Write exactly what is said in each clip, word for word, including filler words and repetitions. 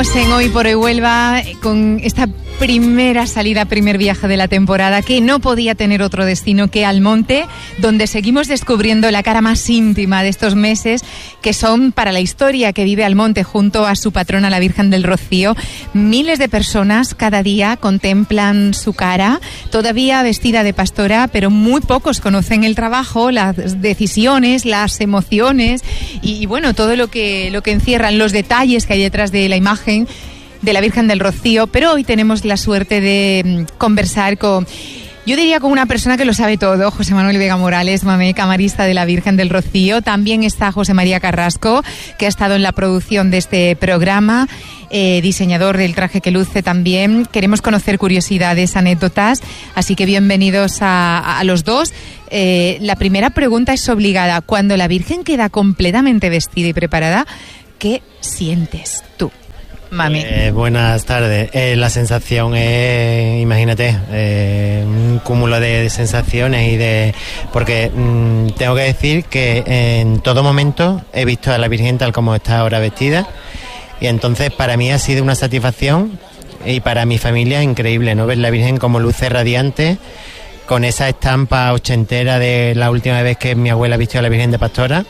En Hoy por Hoy Huelva, con esta primera salida, primer viaje de la temporada, que no podía tener otro destino que Almonte, donde seguimos descubriendo la cara más íntima de estos meses, que son para la historia que vive Almonte junto a su patrona, la Virgen del Rocío. Miles de personas cada día contemplan su cara, todavía vestida de pastora, pero muy pocos conocen el trabajo, las decisiones, las emociones y, y bueno, todo lo que, lo que encierran, los detalles que hay detrás de la imagen de la Virgen del Rocío. Pero hoy tenemos la suerte de conversar con, yo diría, con una persona que lo sabe todo, José Manuel Vega Morales, mamé, camarista de la Virgen del Rocío. También está José María Carrasco, que ha estado en la producción de este programa, eh, diseñador del traje que luce también. Queremos conocer curiosidades, anécdotas, así que bienvenidos a, a los dos. Eh, la primera pregunta es obligada. Cuando la Virgen queda completamente vestida y preparada, ¿qué sientes tú, mami? Eh, buenas tardes. Eh, la sensación es, imagínate, eh, un cúmulo de sensaciones y de... Porque mmm, tengo que decir que en todo momento he visto a la Virgen tal como está ahora vestida, y entonces para mí ha sido una satisfacción, y para mi familia increíble, ¿no? Ver la Virgen como luce radiante, con esa estampa ochentera de la última vez que mi abuela vistió a la Virgen de Pastora.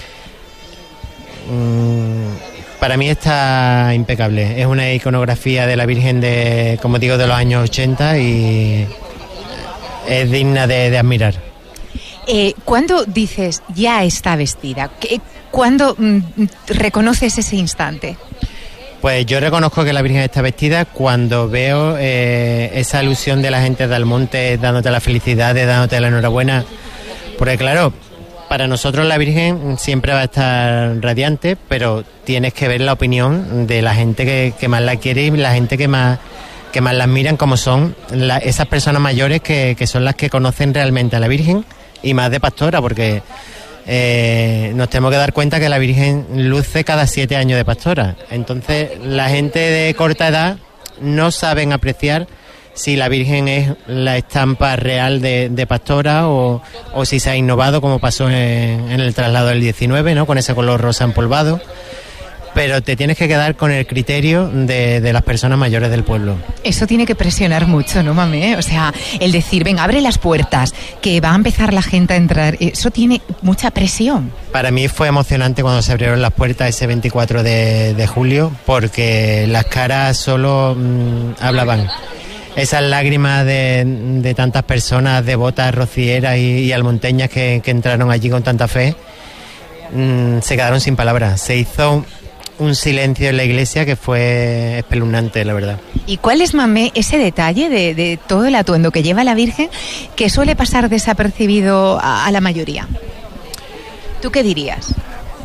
Para mí está impecable. Es una iconografía de la Virgen de, como digo, de los años ochenta, y es digna de, de admirar. Eh, ¿Cuándo dices ya está vestida? ¿Cuándo mm, reconoces ese instante? Pues yo reconozco que la Virgen está vestida cuando veo eh, esa alusión de la gente de Almonte dándote las felicidades, dándote la enhorabuena. Porque claro, para nosotros la Virgen siempre va a estar radiante, pero tienes que ver la opinión de la gente que, que más la quiere y la gente que más que más la admiran, como son la, esas personas mayores que, que son las que conocen realmente a la Virgen, y más de pastora, porque eh, nos tenemos que dar cuenta que la Virgen luce cada siete años de pastora. Entonces la gente de corta edad no saben apreciar si la Virgen es la estampa real de, de pastora o, o si se ha innovado, como pasó en, en el traslado del diecinueve, ¿no? Con ese color rosa empolvado. Pero te tienes que quedar con el criterio de, de las personas mayores del pueblo. Eso tiene que presionar mucho, ¿no, mami? O sea, el decir, venga, abre las puertas, que va a empezar la gente a entrar, eso tiene mucha presión. Para mí fue emocionante cuando se abrieron las puertas ese veinticuatro de, de julio, porque las caras solo mmm, hablaban. Esas lágrimas de, de tantas personas devotas, rocieras y, y almonteñas que, que entraron allí con tanta fe, mmm, se quedaron sin palabras. Se hizo un silencio en la iglesia que fue espeluznante, la verdad. ¿Y cuál es, mamé, ese detalle de, de todo el atuendo que lleva la Virgen que suele pasar desapercibido a, a la mayoría? ¿Tú qué dirías?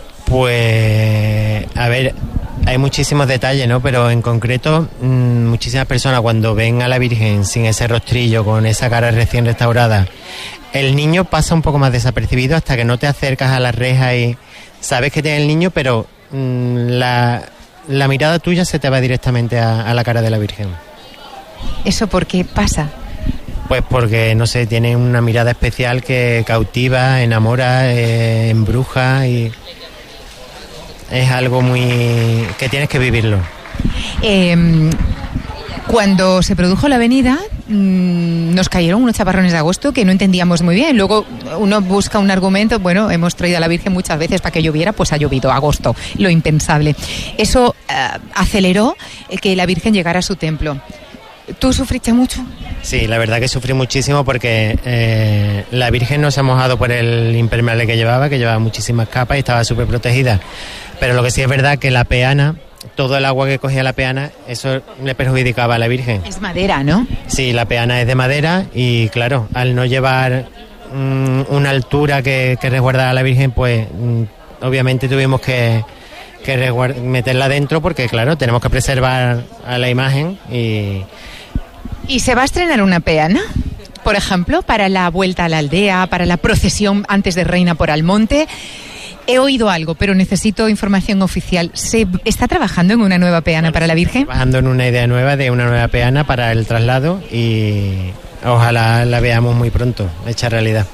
Pues, a ver, hay muchísimos detalles, ¿no? Pero en concreto, mmm, muchísimas personas cuando ven a la Virgen sin ese rostrillo, con esa cara recién restaurada, el niño pasa un poco más desapercibido hasta que no te acercas a la reja y sabes que tiene el niño, pero mmm, la, la mirada tuya se te va directamente a, a la cara de la Virgen. ¿Eso por qué pasa? Pues porque, no sé, tiene una mirada especial que cautiva, enamora, eh, embruja, y es algo muy que tienes que vivirlo. Eh, cuando se produjo la avenida, mmm, nos cayeron unos chaparrones de agosto que no entendíamos muy bien. Luego uno busca un argumento, bueno, hemos traído a la Virgen muchas veces para que lloviera, pues ha llovido, agosto, lo impensable. Eso eh, aceleró que la Virgen llegara a su templo. ¿Tú sufriste mucho? Sí, la verdad que sufrí muchísimo porque eh, la Virgen no se ha mojado por el impermeable que llevaba, que llevaba muchísimas capas y estaba súper protegida. Pero lo que sí es verdad que la peana, todo el agua que cogía la peana, eso le perjudicaba a la Virgen. Es madera, ¿no? Sí, la peana es de madera y claro, al no llevar mmm, una altura que, que resguardara a la Virgen, pues mmm, obviamente tuvimos que, que resguard- meterla dentro porque claro, tenemos que preservar a la imagen. y ¿Y se va a estrenar una peana, por ejemplo, para la vuelta a la aldea, para la procesión antes de Reina por Almonte? He oído algo, pero necesito información oficial. ¿Se está trabajando en una nueva peana bueno, para la Virgen? Trabajando en una idea nueva de una nueva peana para el traslado y ojalá la veamos muy pronto, hecha realidad.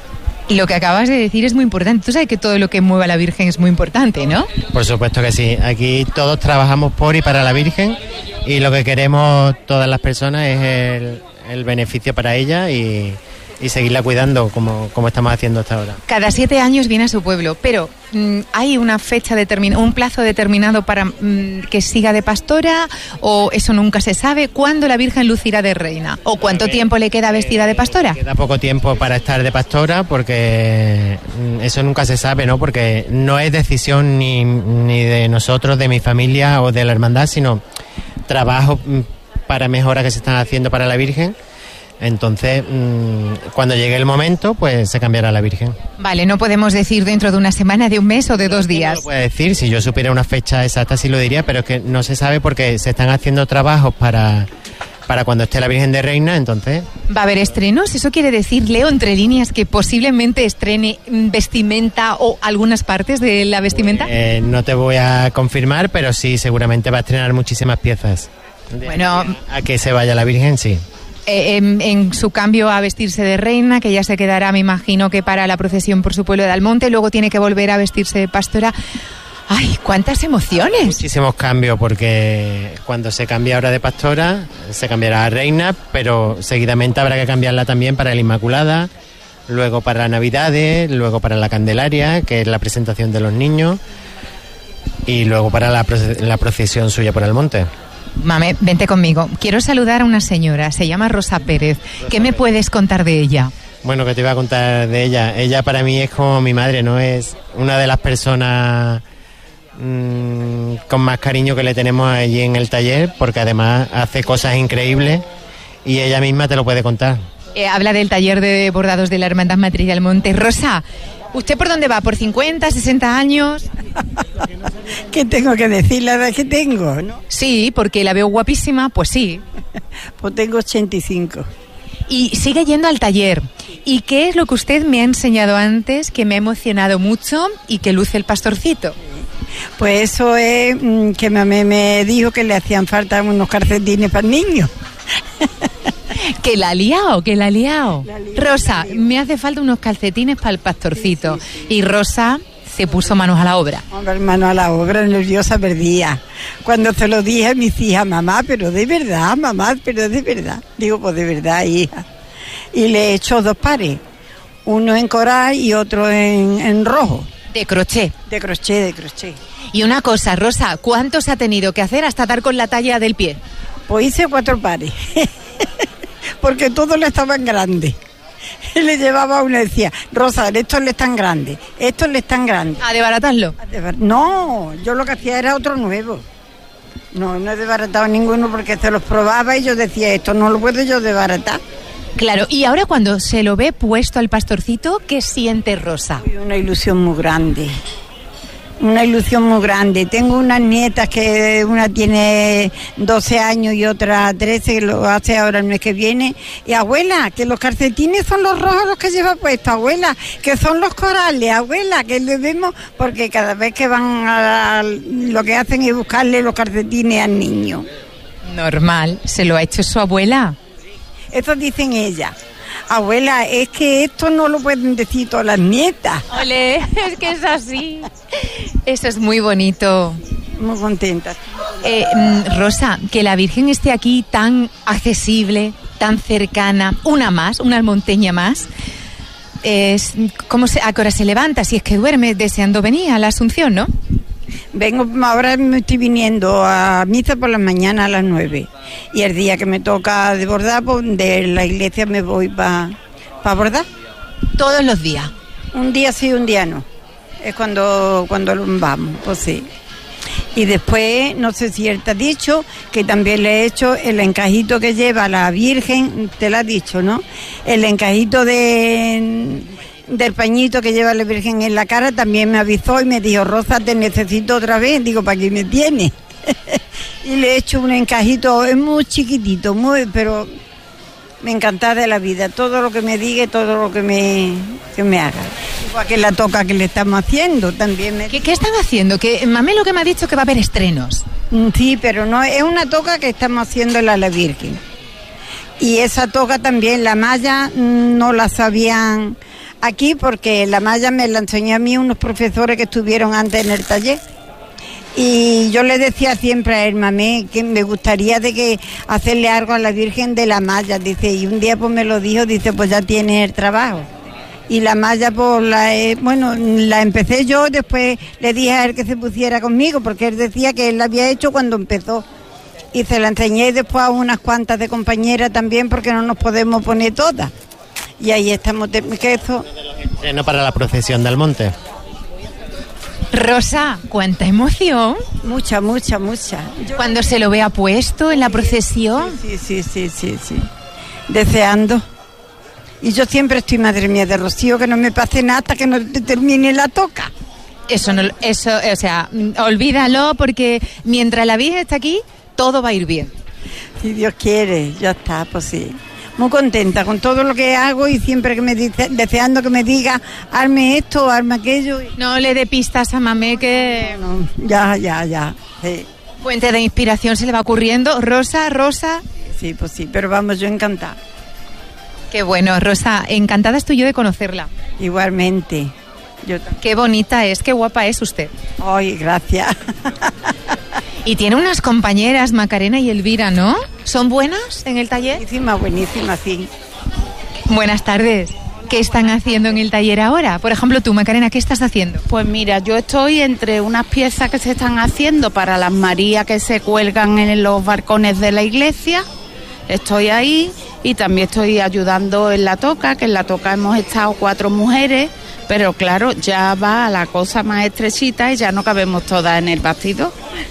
Lo que acabas de decir es muy importante. Tú sabes que todo lo que mueva a la Virgen es muy importante, ¿no? Por supuesto que sí. Aquí todos trabajamos por y para la Virgen y lo que queremos todas las personas es el, el beneficio para ella y, y seguirla cuidando como, como estamos haciendo hasta ahora. Cada siete años viene a su pueblo, pero mmm, ¿hay una fecha determinada, un plazo determinado para mmm, que siga de pastora o eso nunca se sabe? ¿Cuándo la Virgen lucirá de reina? ¿O cuánto tiempo le queda vestida de pastora? Le queda poco tiempo para estar de pastora porque eso nunca se sabe, ¿no? Porque no es decisión ni, ni de nosotros, de mi familia o de la hermandad, sino trabajo para mejoras que se están haciendo para la Virgen. Entonces, mmm, cuando llegue el momento, pues se cambiará la Virgen. Vale, no podemos decir dentro de una semana, de un mes o de dos días. No lo puedo decir, si yo supiera una fecha exacta sí lo diría, pero es que no se sabe porque se están haciendo trabajos para, para cuando esté la Virgen de Reina, entonces... ¿Va a haber estrenos? Eso quiere decir, leo entre líneas, que posiblemente estrene vestimenta o algunas partes de la vestimenta. Eh, no te voy a confirmar, pero sí, seguramente va a estrenar muchísimas piezas. Bueno... A que se vaya la Virgen, sí. Eh, en, en su cambio a vestirse de reina, que ya se quedará, me imagino, que para la procesión por su pueblo de Almonte, luego tiene que volver a vestirse de pastora. ¡Ay, cuántas emociones! Muchísimos cambios, porque cuando se cambia ahora de pastora, se cambiará a reina, pero seguidamente habrá que cambiarla también para la Inmaculada, luego para las Navidades, luego para la Candelaria, que es la presentación de los niños, y luego para la, la procesión suya por Almonte. Mame, vente conmigo. Quiero saludar a una señora, se llama Rosa Pérez. ¿Qué me puedes contar de ella? Bueno, que te iba a contar de ella. Ella para mí es como mi madre, ¿no? Es una de las personas mmm, con más cariño que le tenemos allí en el taller, porque además hace cosas increíbles y ella misma te lo puede contar. Eh, habla del taller de bordados de la Hermandad Matriz de Almonte. Rosa, ¿usted por dónde va? ¿Por cincuenta, sesenta años? ¿Qué tengo que decir? La edad que tengo, ¿no? Sí, porque la veo guapísima, pues sí. Pues tengo ochenta y cinco. Y sigue yendo al taller. ¿Y qué es lo que usted me ha enseñado antes que me ha emocionado mucho y que luce el pastorcito? Pues eso es que mamá me dijo que le hacían falta unos calcetines para niños. Que la ha liado, que la ha liado. La liado Rosa, la me hace falta unos calcetines para el pastorcito. Sí, sí, sí. Y Rosa se puso manos a la obra. Hombre, manos a la obra, nerviosa perdía. Cuando se lo dije a mis hijas, mamá, pero de verdad, mamá, pero de verdad. Digo, pues de verdad, hija. Y le he hecho dos pares. Uno en coral y otro en, en rojo. De crochet. De crochet, de crochet. Y una cosa, Rosa, ¿cuántos ha tenido que hacer hasta dar con la talla del pie? Pues hice cuatro pares. Porque todos le estaban grandes. Le llevaba uno y decía, Rosa, estos le están grandes, estos le están grandes. ¿A desbaratarlo? No, yo lo que hacía era otro nuevo. No, no he desbaratado ninguno porque se los probaba y yo decía, esto no lo puedo yo desbaratar. Claro, y ahora cuando se lo ve puesto al pastorcito, ¿qué siente Rosa? Una ilusión muy grande. Una ilusión muy grande. Tengo unas nietas que una tiene doce años y otra trece, que lo hace ahora el mes que viene. Y abuela, que los calcetines son los rojos los que lleva puesto, abuela, que son los corales, abuela, que le vemos, porque cada vez que van a lo que hacen es buscarle los calcetines al niño. Normal, ¿se lo ha hecho su abuela? Eso dicen ella. Abuela, es que esto no lo pueden decir todas las nietas. Ole, es que es así. Eso es muy bonito. Muy contenta. Eh, Rosa, que la Virgen esté aquí tan accesible, tan cercana, una más, una almonteña más. Es, ¿cómo se, ¿A qué hora se levanta? Si es que duerme deseando venir a la Asunción, ¿no? Vengo, ahora me estoy viniendo a misa por la mañana a las nueve. Y el día que me toca de bordar, pues de la iglesia me voy para pa bordar. ¿Todos los días? Un día sí, un día no. Es cuando, cuando vamos, pues sí. Y después, no sé si él te ha dicho, que también le he hecho el encajito que lleva la Virgen, te lo ha dicho, ¿no? El encajito de... del pañito que lleva la Virgen en la cara, también me avisó y me dijo, Rosa, te necesito otra vez. Digo, ¿para qué me tiene? Y le he hecho un encajito, es muy chiquitito, muy, pero me encanta de la vida. Todo lo que me diga, todo lo que me, que me haga. Igual que la toca que le estamos haciendo también. Me... ¿Qué, ¿Qué están haciendo? Que Mamé lo que me ha dicho que va a haber estrenos. Sí, pero no, es una toca que estamos haciendo a la Virgen. Y esa toca también, la malla no la sabían Aquí porque la malla me la enseñó a mí unos profesores que estuvieron antes en el taller. Y yo le decía siempre a él, mamé, que me gustaría de que hacerle algo a la Virgen de la malla, dice, y un día pues me lo dijo, dice, pues ya tienes el trabajo. Y la malla, pues, la, eh, bueno, la empecé yo, después le dije a él que se pusiera conmigo, porque él decía que él la había hecho cuando empezó. Y se la enseñé después a unas cuantas de compañeras también, porque no nos podemos poner todas. Y ahí estamos, que eso... No para la procesión del monte. Rosa, cuánta emoción. Mucha, mucha, mucha. Yo... Cuando se lo vea puesto en la procesión. Sí, sí, sí, sí, sí. Deseando. Y yo siempre estoy, madre mía, de Rocío, que no me pase nada hasta que no termine la toca. Eso no, eso, o sea, olvídalo, porque mientras la Virgen está aquí, todo va a ir bien. Si Dios quiere, ya está, pues sí. Muy contenta con todo lo que hago y siempre que me dice, deseando que me diga, hazme esto, hazme aquello. No le dé pistas a mamé que... No, no, ya, ya, ya. Sí. Fuente de inspiración se le va ocurriendo. Rosa, Rosa. Sí, pues sí, pero vamos, yo encantada. Qué bueno, Rosa, encantada estoy yo de conocerla. Igualmente. Yo qué bonita es, qué guapa es usted. Ay, gracias. Y tiene unas compañeras, Macarena y Elvira, ¿no? ¿Son buenas en el taller? Buenísima, buenísima, sí. Buenas tardes. ¿Qué están haciendo en el taller ahora? Por ejemplo, tú, Macarena, ¿qué estás haciendo? Pues mira, yo estoy entre unas piezas que se están haciendo para las Marías que se cuelgan en los balcones de la iglesia. Estoy ahí y también estoy ayudando en la toca, que en la toca hemos estado cuatro mujeres, pero claro, ya va la cosa más estrechita y ya no cabemos todas en el bastidor.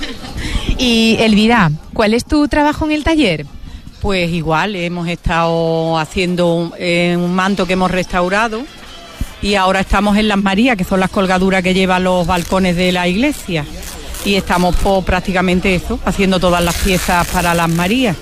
Y Elvira, ¿cuál es tu trabajo en el taller? Pues igual, hemos estado haciendo eh, un manto que hemos restaurado y ahora estamos en las Marías, que son las colgaduras que llevan los balcones de la iglesia. Y estamos por prácticamente eso, haciendo todas las piezas para las Marías.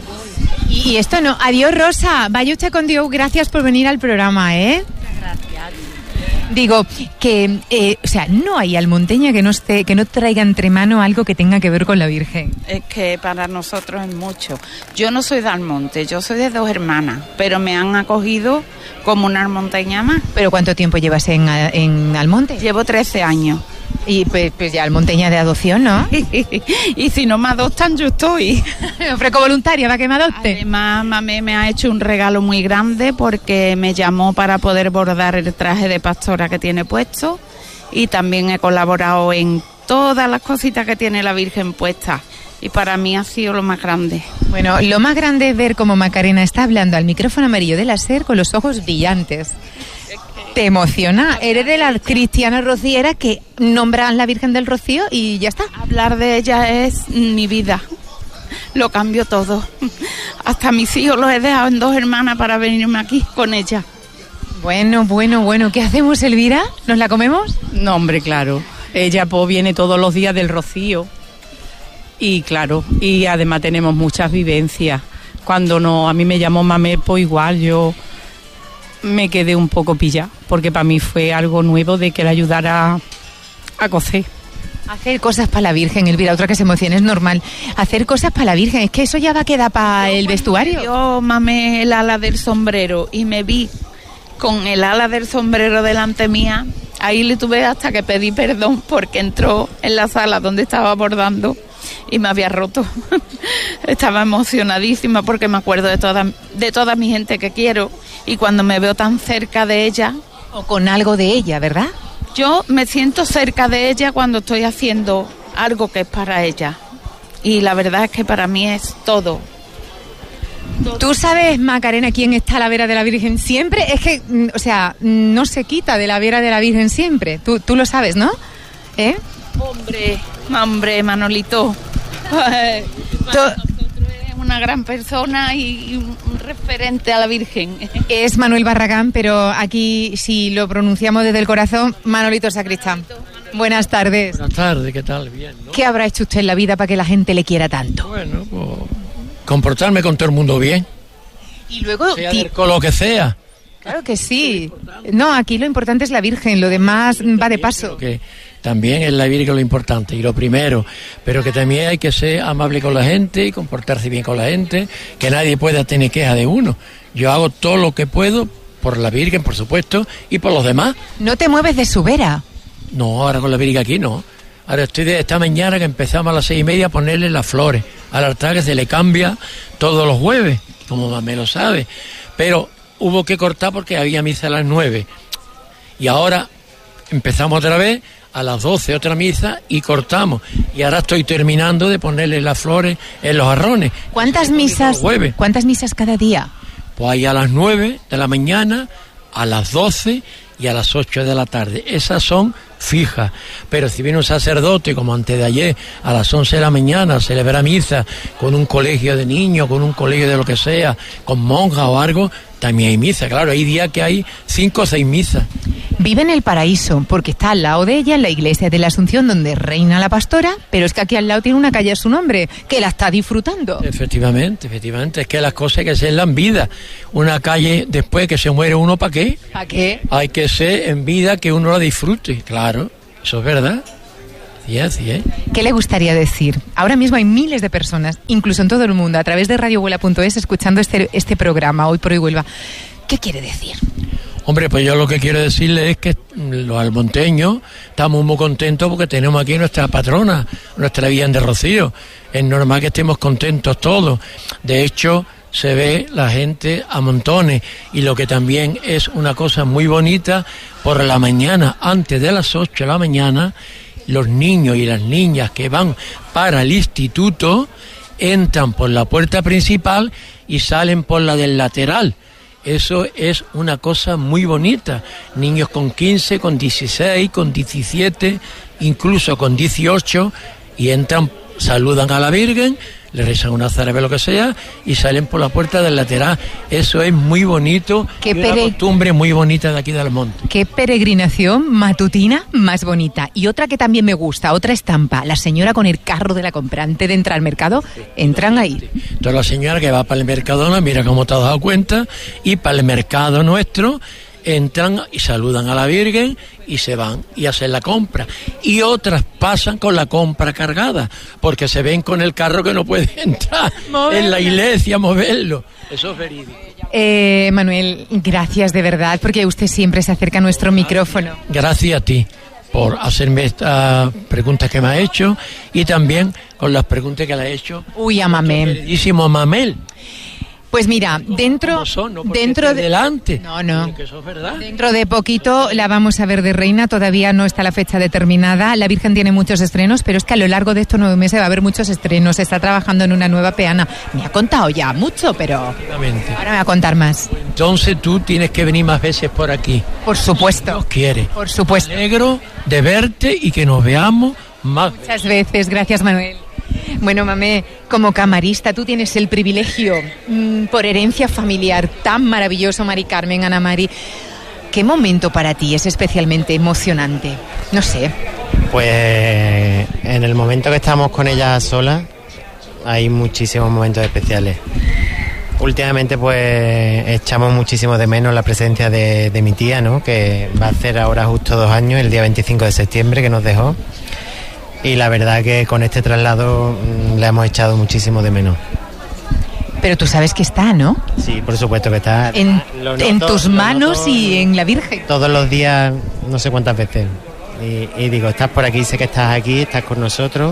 Y esto no, adiós Rosa, vaya usted con Dios, gracias por venir al programa, ¿eh? Gracias. Digo, que, eh, o sea, no hay almonteña que no esté, que no traiga entre mano algo que tenga que ver con la Virgen. Es que para nosotros es mucho. Yo no soy de Almonte, yo soy de Dos Hermanas, pero me han acogido como una almonteña más. ¿Pero cuánto tiempo llevas en, en Almonte? Llevo trece años. Y pues, pues ya almonteña de adopción, ¿no? Y si no me adoptan, yo estoy. Me ofrezco voluntaria para que me adopte. Además, mamé me ha hecho un regalo muy grande porque me llamó para poder bordar el traje de pastora que tiene puesto y también he colaborado en todas las cositas que tiene la Virgen puesta. Y para mí ha sido lo más grande. Bueno, lo más grande es ver cómo Macarena está hablando al micrófono amarillo de la SER con los ojos brillantes. Te emociona, eres de las cristianas rocieras que nombran la Virgen del Rocío y ya está. Hablar de ella es mi vida, lo cambio todo. Hasta mis hijos los he dejado en Dos Hermanas para venirme aquí con ella. Bueno, bueno, bueno, ¿qué hacemos, Elvira? ¿Nos la comemos? No, hombre, claro, ella pues viene todos los días del Rocío y claro, y además tenemos muchas vivencias. Cuando no, a mí me llamó mamé, pues igual yo... me quedé un poco pillada, porque para mí fue algo nuevo de que la ayudara a coser. Hacer cosas para la Virgen, Elvira, otra que se emociona, es normal. Hacer cosas para la Virgen, es que eso ya va a quedar para el vestuario. Yo mamé el ala del sombrero y me vi con el ala del sombrero delante mía, ahí le tuve hasta que pedí perdón porque entró en la sala donde estaba bordando y me había roto. Estaba emocionadísima porque me acuerdo de toda, de toda mi gente que quiero y cuando me veo tan cerca de ella... O con algo de ella, ¿verdad? Yo me siento cerca de ella cuando estoy haciendo algo que es para ella. Y la verdad es que para mí es todo. todo. ¿Tú sabes, Macarena, quién está a la vera de la Virgen siempre? Es que, o sea, no se quita de la vera de la Virgen siempre. Tú, tú lo sabes, ¿no? ¿Eh? Hombre, hombre, Manolito. Manolito es una gran persona y un referente a la Virgen. Es Manuel Barragán, pero aquí, si lo pronunciamos desde el corazón, Manolito Sacristán. Buenas tardes. Buenas tardes, ¿qué tal? Bien, ¿no? ¿Qué habrá hecho usted en la vida para que la gente le quiera tanto? Bueno, pues comportarme con todo el mundo bien. Y luego... Sea del color que sea. Claro que sí. No, aquí lo importante es la Virgen, lo demás va de paso. Que también es la Virgen lo importante y lo primero, pero que también hay que ser amable con la gente y comportarse bien con la gente, que nadie pueda tener queja de uno. Yo hago todo lo que puedo por la Virgen, por supuesto, y por los demás. ¿No te mueves de su vera? No, ahora con la Virgen aquí no. Ahora estoy de esta mañana que empezamos a las seis y media a ponerle las flores al altar, que se le cambia todos los jueves, como Mamé lo sabe. Pero hubo que cortar porque había misa a las nueve. Y ahora empezamos otra vez a las doce, otra misa, y cortamos. Y ahora estoy terminando de ponerle las flores en los jarrones. ¿Cuántas misas, ¿cuántas misas cada día? Pues hay a las nueve de la mañana, a las doce y a las ocho de la tarde. Esas son fijas. Pero si viene un sacerdote, como antes de ayer, a las once de la mañana, a celebrar misa con un colegio de niños, con un colegio de lo que sea, con monjas o algo, también hay misa. Claro, hay días que hay cinco o seis misas. Vive en el paraíso, porque está al lado de ella, en la iglesia de la Asunción, donde reina la pastora, pero es que aquí al lado tiene una calle a su nombre, que la está disfrutando. Efectivamente, efectivamente, es que las cosas hay que ser en vida. Una calle, después que se muere uno, ¿para qué? ¿Para qué? Hay que ser en vida que uno la disfrute, claro, eso es verdad. Sí, así es. ¿Qué le gustaría decir? Ahora mismo hay miles de personas, incluso en todo el mundo, a través de radio huela punto es, escuchando este, este programa, Hoy por Hoy Huelva. ¿Qué quiere decir? Hombre, pues yo lo que quiero decirle es que los almonteños estamos muy contentos porque tenemos aquí nuestra patrona, nuestra Virgen de Rocío. Es normal que estemos contentos todos. De hecho, se ve la gente a montones. Y lo que también es una cosa muy bonita, por la mañana, antes de las ocho de la mañana, los niños y las niñas que van para el instituto entran por la puerta principal y salen por la del lateral. Eso es una cosa muy bonita. Niños con quince, con dieciséis, con diecisiete, incluso con dieciocho, y entran, saludan a la Virgen, le rezan una zarabea, lo que sea, y salen por la puerta del lateral. Eso es muy bonito, Qué y una pere... costumbre muy bonita de aquí del monte. Qué peregrinación matutina más bonita. Y otra que también me gusta, otra estampa, la señora con el carro de la compra, antes de entrar al mercado, entran ahí. Entonces la señora que va para el Mercadona, mira cómo te has dado cuenta, y para el mercado nuestro entran y saludan a la Virgen y se van y hacen la compra. Y otras pasan con la compra cargada, porque se ven con el carro que no pueden entrar moverlo en la iglesia, moverlo. Eso es verídico. Eh, Manuel, gracias de verdad, porque usted siempre se acerca a nuestro micrófono. Gracias a ti por hacerme estas preguntas que me ha hecho, y también con las preguntas que le ha hecho. Uy, a Mamel. Queridísimo Mamel. Pues mira, dentro, son, no dentro de delante. No, no. Que eso es verdad. Dentro de poquito la vamos a ver de reina. Todavía no está la fecha determinada. La Virgen tiene muchos estrenos, pero es que a lo largo de estos nueve meses va a haber muchos estrenos. Está trabajando en una nueva peana. Me ha contado ya mucho, pero ahora me va a contar más. Entonces tú tienes que venir más veces por aquí. Por supuesto. Dios quiere. Por supuesto. Me alegro de verte y que nos veamos más. Muchas veces. Gracias, Manuel. Bueno, Mamé, como camarista, tú tienes el privilegio, mmm, por herencia familiar, tan maravilloso, Mari Carmen, Ana Mari. ¿Qué momento para ti es especialmente emocionante? No sé. Pues en el momento que estamos con ella sola, hay muchísimos momentos especiales. Últimamente pues echamos muchísimo de menos la presencia de, de mi tía, ¿no? Que va a hacer ahora justo dos años, el día veinticinco de septiembre, que nos dejó. Y la verdad que con este traslado mmm, le hemos echado muchísimo de menos. Pero tú sabes que está, ¿no? Sí, por supuesto que está. En, noto, en tus manos noto, y en la Virgen. Todos los días, no sé cuántas veces. Y, y digo, estás por aquí, sé que estás aquí, estás con nosotros.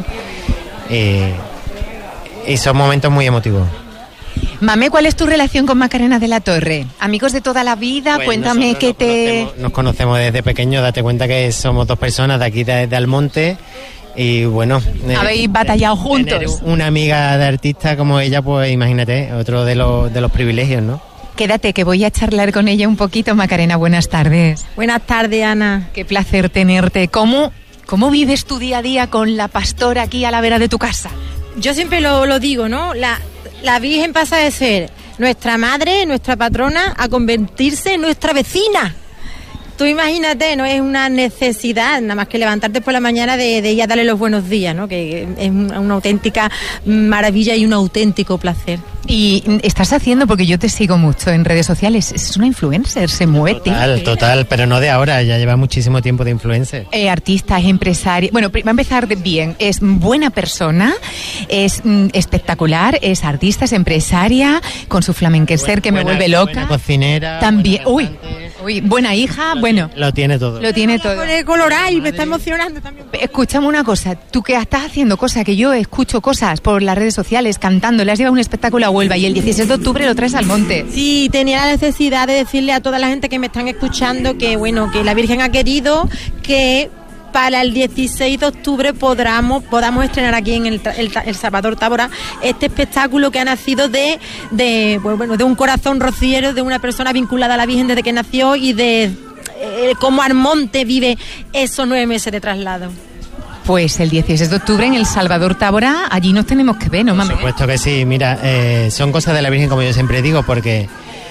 Y, y son momentos muy emotivos. Mamé, ¿cuál es tu relación con Macarena de la Torre? ¿Amigos de toda la vida? Pues cuéntame qué nos te... Conocemos, nos conocemos desde pequeños, date cuenta que somos dos personas de aquí, de, de Almonte. Y bueno, habéis eh, batallado juntos. Una amiga de artista como ella, pues imagínate, otro de los de los privilegios, ¿no? Quédate, que voy a charlar con ella un poquito. Macarena, buenas tardes. Buenas tardes, Ana. Qué placer tenerte. ¿Cómo, cómo vives tu día a día con la pastora aquí a la vera de tu casa? Yo siempre lo, lo digo, ¿no? La, la Virgen pasa de ser nuestra madre, nuestra patrona, a convertirse en nuestra vecina. Tú imagínate, no es una necesidad nada más que levantarte por la mañana de, de ir a darle los buenos días, ¿no? Que es una, una auténtica maravilla y un auténtico placer. Y estás haciendo, porque yo te sigo mucho en redes sociales, es una influencer, se mueve. Total, total, pero no de ahora, ya lleva muchísimo tiempo de influencer. Eh, artista, es empresaria, bueno, va a empezar de bien, es buena persona, es mm, espectacular, es artista, es empresaria, con su flamenqueser que me Buena- vuelve loca. buena cocinera. También, buena uy, cantante. uy, buena hija, bueno, Lo tiene todo. lo tiene todo. Pone colorada y me está emocionando también. Escúchame una cosa, tú que estás haciendo cosas, que yo escucho cosas por las redes sociales, cantando, le has llevado un espectáculo a Huelva y el dieciséis de octubre lo traes al monte. Sí, tenía la necesidad de decirle a toda la gente que me están escuchando que, bueno, que la Virgen ha querido que para el dieciséis de octubre podamos, podamos estrenar aquí en el, el, el Salvador Tábora este espectáculo que ha nacido de, de, pues, bueno, de un corazón rociero, de una persona vinculada a la Virgen desde que nació y de eh, cómo Almonte vive esos nueve meses de traslado. Pues el dieciséis de octubre en el Salvador Tábora, allí nos tenemos que ver, ¿no, Por mami? supuesto que sí, mira, eh, son cosas de la Virgen, como yo siempre digo, porque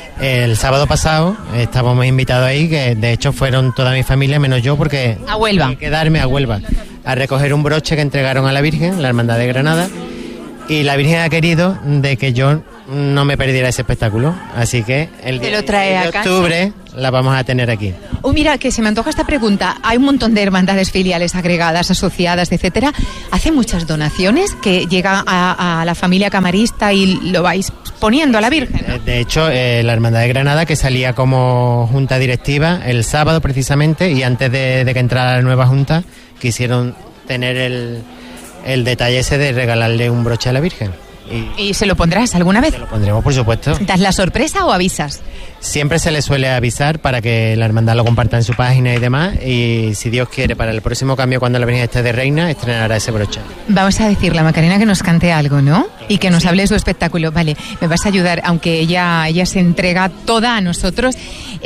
el sábado pasado estábamos invitados ahí, que de hecho fueron toda mi familia menos yo, porque A Huelva. tuve que quedarme a Huelva a recoger un broche que entregaron a la Virgen, la Hermandad de Granada, y la Virgen ha querido de que yo no me perdiera ese espectáculo, así que el Te día lo trae de a casa. octubre la vamos a tener aquí. Oh, mira, que se me antoja esta pregunta. Hay un montón de hermandades filiales agregadas, asociadas, etcétera. ¿Hace muchas donaciones que llegan a, a la familia camarista y lo vais poniendo a la Virgen? Eh, De hecho, eh, la Hermandad de Granada, que salía como junta directiva el sábado precisamente, y antes de, de que entrara la nueva junta, quisieron tener el, el detalle ese de regalarle un broche a la Virgen. Y ¿Y se lo pondrás alguna vez? se lo pondremos, por supuesto. ¿Das la sorpresa o avisas? Siempre se le suele avisar para que la hermandad lo comparta en su página y demás, y si Dios quiere, para el próximo cambio, cuando la Virgen esté de reina, estrenará ese broche. Vamos a decirle a Macarena que nos cante algo, ¿no? Y que nos hable de su espectáculo. Vale, me vas a ayudar, aunque ella, ella se entrega toda a nosotros.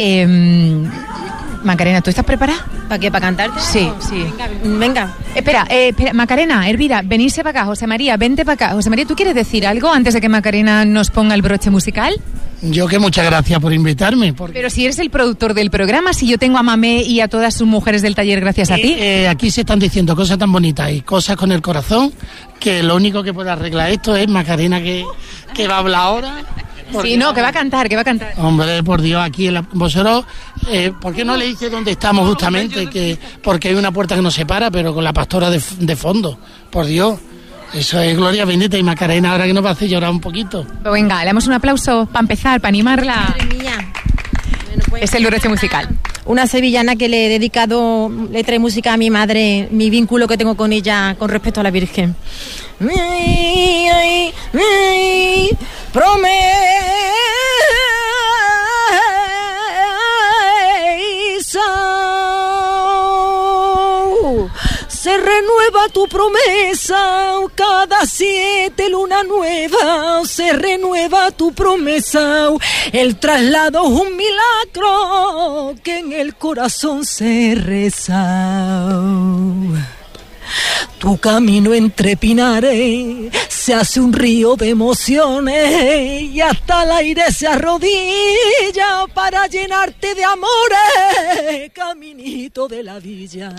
Eh, Macarena, ¿tú estás preparada? ¿Para qué? ¿Para cantarte? Sí, sí. Venga. Espera, eh, espera, Macarena, Elvira, venirse para acá. José María, vente para acá. José María, ¿tú quieres decir algo antes de que Macarena nos ponga el broche musical? Yo que muchas gracias por invitarme. Porque, Pero si eres el productor del programa, si yo tengo a Mamé y a todas sus mujeres del taller gracias a ti. eh, eh, aquí se están diciendo cosas tan bonitas y cosas con el corazón que lo único que puede arreglar esto es Macarena que, que va a hablar ahora. Porque, Sí, no, que va a cantar, que va a cantar. Hombre, por Dios, aquí en la, vosotros, eh, ¿por qué no le dice dónde estamos justamente? Que porque hay una puerta que nos separa, pero con la pastora de, de fondo. Por Dios, eso es gloria bendita. Y Macarena ahora que nos va a hacer llorar un poquito. Pues venga, le damos un aplauso para empezar, para animarla. Madre mía. Bueno, pues, Es el broche musical. una sevillana que le he dedicado letra y música a mi madre, mi vínculo que tengo con ella con respecto a la Virgen. Ay, ay, ay, promesa se renueva tu promesa cada siete luna nueva, se renueva tu promesa, el traslado es un milagro que en el corazón se reza. Tu camino entre pinares se hace un río de emociones y hasta el aire se arrodilla para llenarte de amores, caminito de la villa.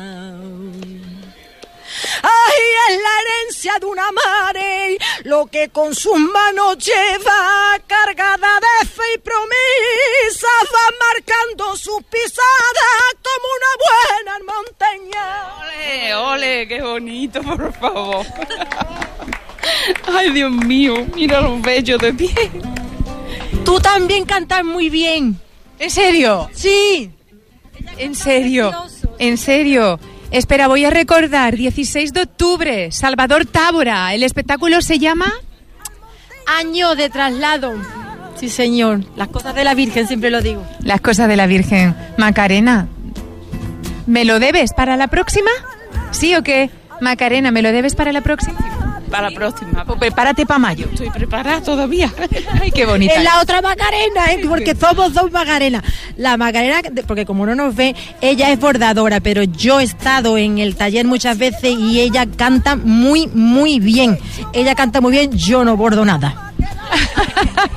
Ay, es la herencia de una madre, lo que con sus manos lleva, cargada de fe y promesa, va marcando sus pisadas como una buena montaña. Ole, ole, qué bonito, por favor. Ay, Dios mío, mira los bellos de pie. Tú también cantas muy bien. ¿En serio? Sí. ¿En serio? ¿En serio? Espera, voy a recordar, dieciséis de octubre, Salvador Tábora, el espectáculo se llama... Año de traslado. Sí, señor. Las cosas de la Virgen, siempre lo digo. Las cosas de la Virgen. Macarena, ¿me lo debes para la próxima? ¿Sí o qué? Macarena, ¿me lo debes para la próxima? Para la próxima. Pues prepárate para mayo. Estoy preparada todavía. Ay, qué bonita. Es la otra Macarena, ¿eh? Porque somos dos Macarenas. La Macarena, porque como no nos ve, ella es bordadora, pero yo he estado en el taller muchas veces y ella canta muy, muy bien. Ella canta muy bien, yo no bordo nada.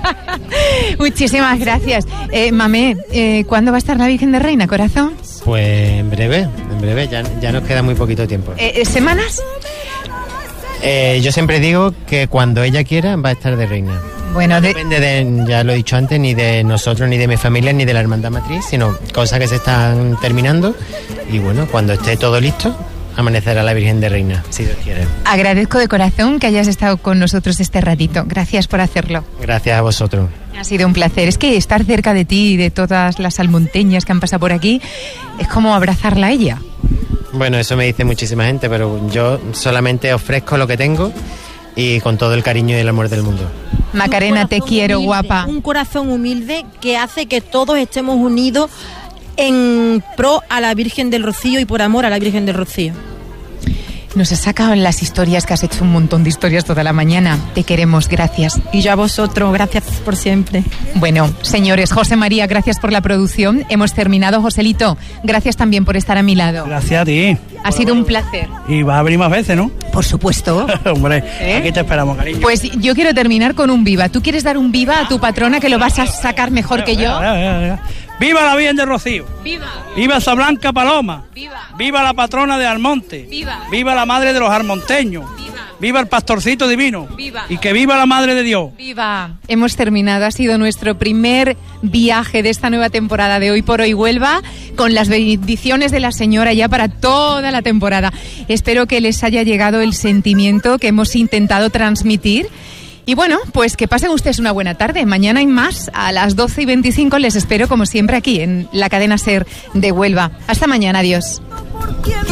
Muchísimas gracias. Eh, Mamé, eh, ¿cuándo va a estar la Virgen de Reina, corazón? Pues en breve, en breve, ya, ya nos queda muy poquito tiempo. Eh, ¿Semanas? Eh, yo siempre digo que cuando ella quiera va a estar de reina. Bueno, no de... depende de, ya lo he dicho antes, ni de nosotros, ni de mi familia, ni de la hermandad matriz, sino cosas que se están terminando. Y bueno, cuando esté todo listo, amanecerá la Virgen de Reina, si Dios quiere. Agradezco de corazón que hayas estado con nosotros este ratito. Gracias por hacerlo. Gracias a vosotros. Ha sido un placer. Es que estar cerca de ti y de todas las almonteñas que han pasado por aquí es como abrazarla a ella. Bueno, eso me dice muchísima gente, pero yo solamente ofrezco lo que tengo y con todo el cariño y el amor del mundo. Macarena, te quiero, humilde, guapa. Un corazón humilde que hace que todos estemos unidos en pro a la Virgen del Rocío y por amor a la Virgen del Rocío. Nos has sacado en las historias, que has hecho un montón de historias toda la mañana. Te queremos, gracias. Y yo a vosotros, gracias por siempre. Bueno, señores, José María, gracias por la producción. Hemos terminado. Joselito, gracias también por estar a mi lado. Gracias a ti. Ha sido un placer. Y vas a venir más veces, ¿no? Por supuesto. Hombre, ¿Eh? aquí te esperamos, cariño. Pues yo quiero terminar con un viva. ¿Tú quieres dar un viva a tu patrona, que lo vas a sacar mejor que yo? ¡Viva la Virgen de Rocío! ¡Viva! ¡Viva esa Blanca Paloma! ¡Viva! ¡Viva la patrona de Almonte! ¡Viva! ¡Viva la madre de los almonteños! ¡Viva! ¡Viva el pastorcito divino! ¡Viva! ¡Y que viva la madre de Dios! ¡Viva! Hemos terminado. Ha sido nuestro primer viaje de esta nueva temporada de Hoy por Hoy Huelva, con las bendiciones de la señora ya para toda la temporada. Espero que les haya llegado el sentimiento que hemos intentado transmitir. Y bueno, pues que pasen ustedes una buena tarde. Mañana hay más. A las doce y veinticinco les espero, como siempre, aquí en la cadena SER de Huelva. Hasta mañana. Adiós.